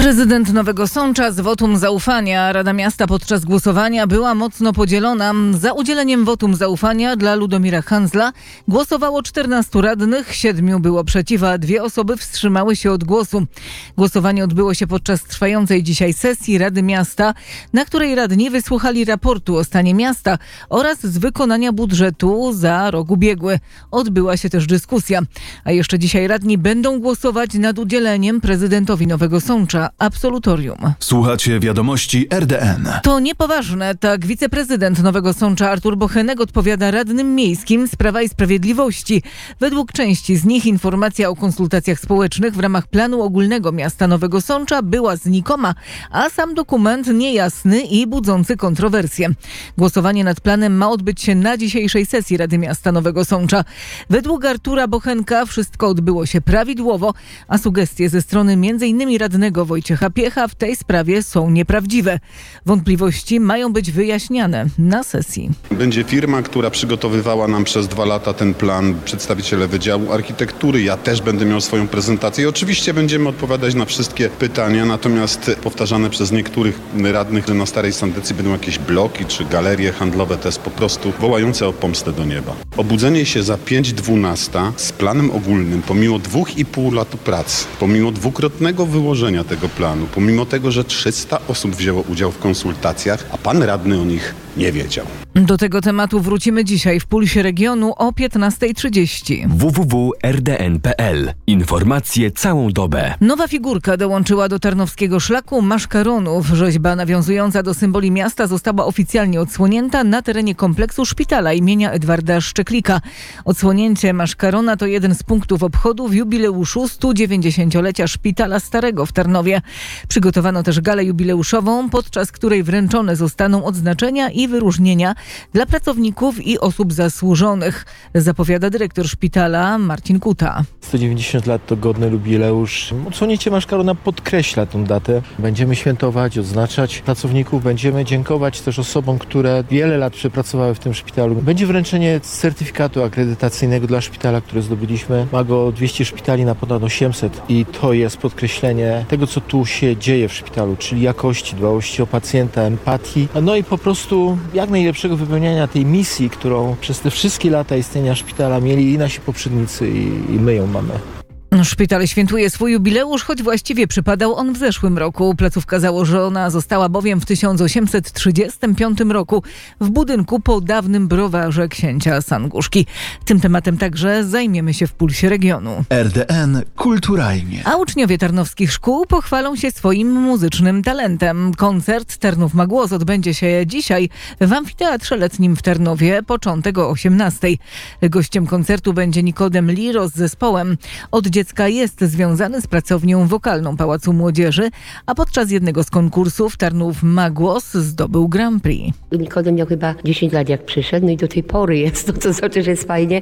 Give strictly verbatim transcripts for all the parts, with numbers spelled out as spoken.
Prezydent Nowego Sącza z wotum zaufania. Rada Miasta podczas głosowania była mocno podzielona. Za udzieleniem wotum zaufania dla Ludomira Hanzla głosowało czternastu radnych, siedmiu było przeciw, a dwie osoby wstrzymały się od głosu. Głosowanie odbyło się podczas trwającej dzisiaj sesji Rady Miasta, na której radni wysłuchali raportu o stanie miasta oraz z wykonania budżetu za rok ubiegły. Odbyła się też dyskusja. A jeszcze dzisiaj radni będą głosować nad udzieleniem prezydentowi Nowego Sącza absolutorium. Słuchacie wiadomości R D N. To niepoważne, tak wiceprezydent Nowego Sącza Artur Bochenek odpowiada radnym miejskim z Prawa i Sprawiedliwości. Według części z nich informacja o konsultacjach społecznych w ramach planu ogólnego miasta Nowego Sącza była znikoma, a sam dokument niejasny i budzący kontrowersje. Głosowanie nad planem ma odbyć się na dzisiejszej sesji Rady Miasta Nowego Sącza. Według Artura Bochenka wszystko odbyło się prawidłowo, a sugestie ze strony m.in. radnego Wojciecha Piecha w tej sprawie są nieprawdziwe. Wątpliwości mają być wyjaśniane na sesji. Będzie firma, która przygotowywała nam przez dwa lata ten plan, przedstawiciele Wydziału Architektury. Ja też będę miał swoją prezentację. I oczywiście będziemy odpowiadać na wszystkie pytania, natomiast powtarzane przez niektórych radnych, że na Starej Sandecji będą jakieś bloki czy galerie handlowe, to jest po prostu wołające o pomstę do nieba. Obudzenie się za pięć dwunasta z planem ogólnym, pomimo dwóch i pół lat pracy, pomimo dwukrotnego wyłożenia tego planu, pomimo tego, że trzysta osób wzięło udział w konsultacjach, a pan radny o nich nie wiedział. Do tego tematu wrócimy dzisiaj w Pulsie Regionu o piętnasta trzydzieści. w w w kropka r d n kropka p l. Informacje całą dobę. Nowa figurka dołączyła do tarnowskiego szlaku maszkaronów. Rzeźba nawiązująca do symboli miasta została oficjalnie odsłonięta na terenie kompleksu szpitala imienia Edwarda Szczeklika. Odsłonięcie maszkarona to jeden z punktów obchodów jubileuszu stu dziewięćdziesięciolecia Szpitala Starego w Tarnowie. Przygotowano też galę jubileuszową, podczas której wręczone zostaną odznaczenia i wyróżnienia dla pracowników i osób zasłużonych, zapowiada dyrektor szpitala Marcin Kuta. sto dziewięćdziesiąt lat to godny jubileusz. Odsłonięcie maszkarona podkreśla tę datę. Będziemy świętować, odznaczać pracowników, będziemy dziękować też osobom, które wiele lat przepracowały w tym szpitalu. Będzie wręczenie certyfikatu akredytacyjnego dla szpitala, które zdobyliśmy. Ma go dwieście szpitali na ponad osiemset i to jest podkreślenie tego, co tu się dzieje w szpitalu, czyli jakości, dbałości o pacjenta, empatii, no i po prostu jak najlepszego wypełniania tej misji, którą przez te wszystkie lata istnienia szpitala mieli i nasi poprzednicy i, i my ją mamy. Szpital świętuje swój jubileusz, choć właściwie przypadał on w zeszłym roku. Placówka założona została bowiem w tysiąc osiemset trzydziestym piątym roku w budynku po dawnym browarze księcia Sanguszki. Tym tematem także zajmiemy się w Pulsie Regionu. R D N kulturalnie. A uczniowie tarnowskich szkół pochwalą się swoim muzycznym talentem. Koncert Tarnów ma głos odbędzie się dzisiaj w Amfiteatrze Letnim w Tarnowie, początek o osiemnastej. Gościem koncertu będzie Nikodem Liro z zespołem. Od dziecka jest związany z pracownią wokalną Pałacu Młodzieży, a podczas jednego z konkursów Tarnów ma głos zdobył Grand Prix. Nikodem miał chyba dziesięć lat jak przyszedł, no i do tej pory jest, no to znaczy, że jest fajnie.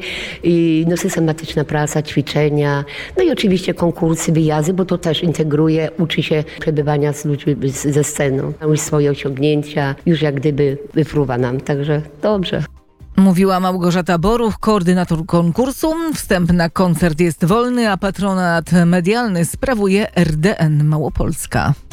I no systematyczna praca, ćwiczenia, no i oczywiście konkursy, wyjazdy, bo to też integruje, uczy się przebywania z ludźmi ze sceną. Ma już swoje osiągnięcia, już jak gdyby wyfruwa nam, także dobrze. Mówiła Małgorzata Boruch, koordynator konkursu. Wstęp na koncert jest wolny, a patronat medialny sprawuje R D N Małopolska.